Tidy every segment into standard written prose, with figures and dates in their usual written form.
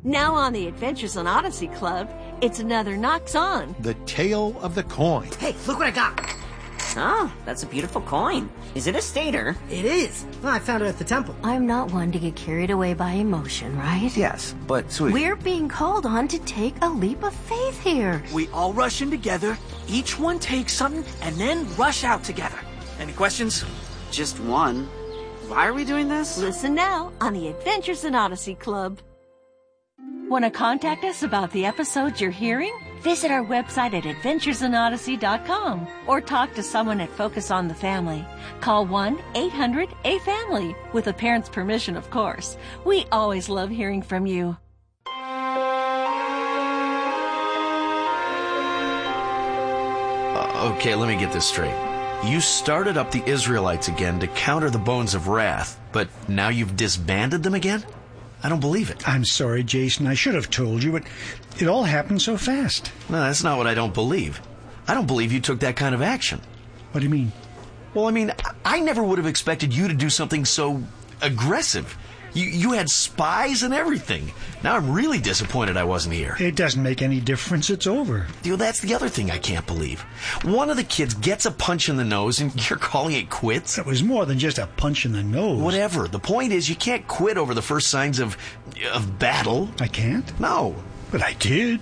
Now on the Adventures on Odyssey Club, it's another Knocks On. The Tale of the Coin. Hey, look what I got. Oh, that's a beautiful coin. Is it a stater? It is. Well, I found it at the temple. I'm not one to get carried away by emotion, right? Yes, but sweetie... We're being called on to take a leap of faith here. We all rush in together, each one takes something, and then rush out together. Any questions? Just one. Why are we doing this? Listen now on the Adventures in Odyssey Club. Want to contact us about the episodes you're hearing? Visit our website at adventuresinodyssey.com or talk to someone at Focus on the Family. Call 1-800-A-FAMILY with a parent's permission, of course. We always love hearing from you. Okay, let me get this straight. You started up the Israelites again to counter the Bones of Wrath, but now you've disbanded them again? I don't believe it. I'm sorry, Jason. I should have told you, but it all happened so fast. No, that's not what I don't believe. I don't believe you took that kind of action. What do you mean? Well, I mean, I never would have expected you to do something so aggressive. You had spies and everything. Now I'm really disappointed I wasn't here. It doesn't make any difference. It's over. That's the other thing I can't believe. One of the kids gets a punch in the nose and you're calling it quits? It was more than just a punch in the nose. Whatever. The point is you can't quit over the first signs of battle. I can't? No. But I did.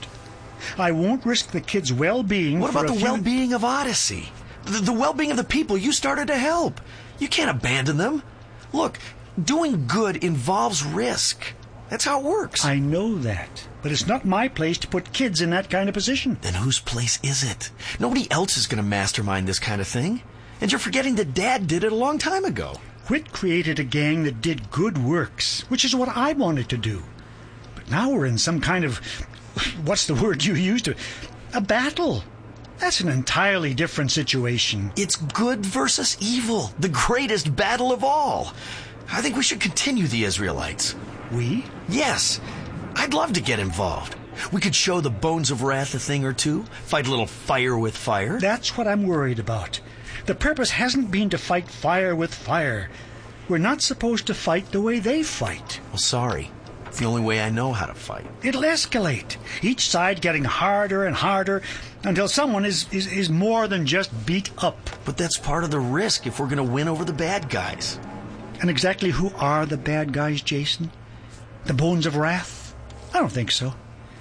I won't risk the kids' well-being. What about the well-being of Odyssey? The well-being of the people you started to help. You can't abandon them. Look, doing good involves risk. That's how it works. I know that. But it's not my place to put kids in that kind of position. Then whose place is it? Nobody else is going to mastermind this kind of thing. And you're forgetting that Dad did it a long time ago. Whit created a gang that did good works, which is what I wanted to do. But now we're in some kind of... what's the word you used? A battle. That's an entirely different situation. It's good versus evil. The greatest battle of all. I think we should continue the Israelites. We? Yes. I'd love to get involved. We could show the Bones of Wrath a thing or two, fight a little fire with fire. That's what I'm worried about. The purpose hasn't been to fight fire with fire. We're not supposed to fight the way they fight. Well, sorry. It's the only way I know how to fight. It'll escalate, each side getting harder and harder until someone is more than just beat up. But that's part of the risk if we're going to win over the bad guys. And exactly who are the bad guys, Jason? The Bones of Wrath? I don't think so.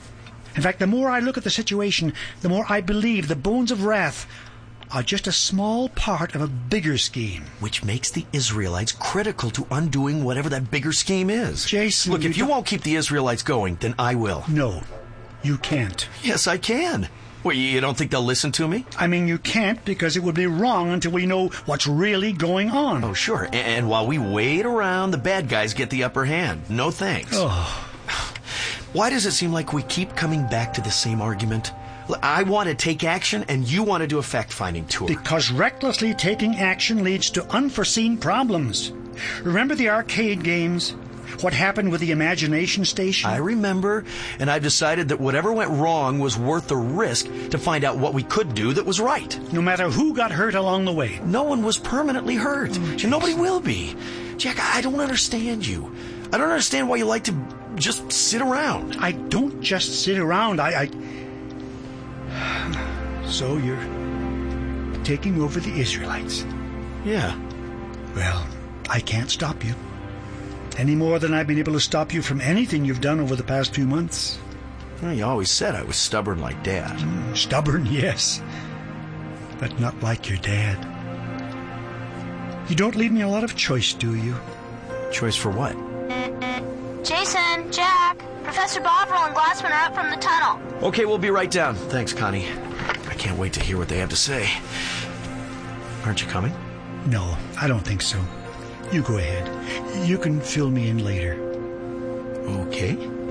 In fact, the more I look at the situation, the more I believe the Bones of Wrath are just a small part of a bigger scheme. Which makes the Israelites critical to undoing whatever that bigger scheme is. Jason... Look, if you won't keep the Israelites going, then I will. No, you can't. Yes, I can. Well, you don't think they'll listen to me? I mean, you can't because it would be wrong until we know what's really going on. Oh, sure. And while we wait around, the bad guys get the upper hand. No thanks. Oh. Why does it seem like we keep coming back to the same argument? I want to take action, and you want to do a fact-finding tour. Because recklessly taking action leads to unforeseen problems. Remember the arcade games? What happened with the imagination station? I remember, and I've decided that whatever went wrong was worth the risk to find out what we could do that was right. No matter who got hurt along the way. No one was permanently hurt, and nobody will be. Jack, I don't understand you. I don't understand why you like to just sit around. I don't just sit around. So you're taking over the Israelites? Yeah. Well, I can't stop you. Any more than I've been able to stop you from anything you've done over the past few months. Well, you always said I was stubborn like Dad. Stubborn, yes. But not like your dad. You don't leave me a lot of choice, do you? Choice for what? Jason, Jack, Professor Bovril and Glassman are up from the tunnel. Okay, we'll be right down. Thanks, Connie. I can't wait to hear what they have to say. Aren't you coming? No, I don't think so. You go ahead. You can fill me in later. Okay.